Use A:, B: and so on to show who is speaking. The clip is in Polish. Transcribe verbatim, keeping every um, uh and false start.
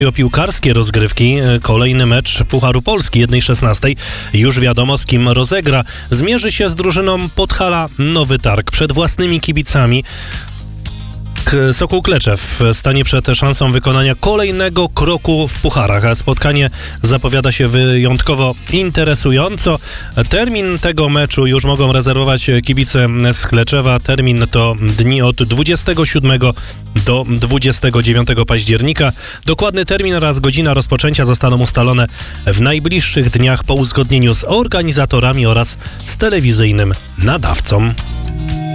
A: O piłkarskie rozgrywki, kolejny mecz Pucharu Polski jeden szesnaście. Już wiadomo, z kim rozegra. Zmierzy się z drużyną Podhala Nowy Targ przed własnymi kibicami. Sokół Kleczew stanie przed szansą wykonania kolejnego kroku w pucharach. Spotkanie zapowiada się wyjątkowo interesująco. Termin tego meczu już mogą rezerwować kibice z Kleczewa. Termin to dni od dwudziestego siódmego do dwudziestego dziewiątego października. Dokładny termin oraz godzina rozpoczęcia zostaną ustalone w najbliższych dniach po uzgodnieniu z organizatorami oraz z telewizyjnym nadawcą.